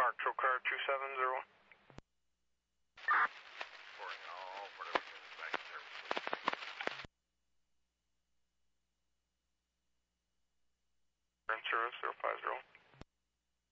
Mark, Troll car 2701. Reporting all whatever units back in service, please. In service 050.